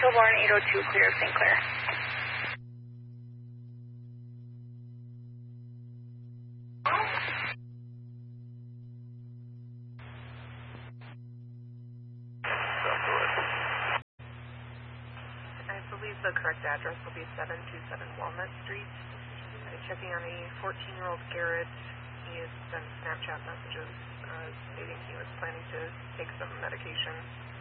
Kilbourne 802, clear of St. Clair. I believe the correct address will be 727 Walnut Street. I'm checking on a 14-year-old Garrett. He has sent Snapchat messages stating he was planning to take some medication.